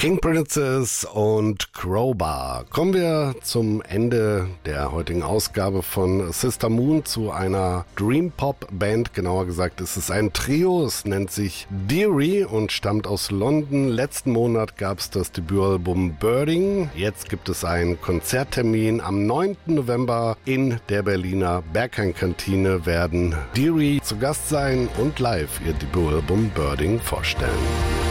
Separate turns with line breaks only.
King Princess und Crowbar. Kommen wir zum Ende der heutigen Ausgabe von Sister Moon zu einer Dream Pop Band. Genauer gesagt ist es ein Trio. Es nennt sich Deary und stammt aus London. Letzten Monat gab es das Debütalbum Birding. Jetzt gibt es einen Konzerttermin. Am 9. November in der Berliner Berghain-Kantine werden Deary zu Gast sein und live ihr Debütalbum Birding vorstellen.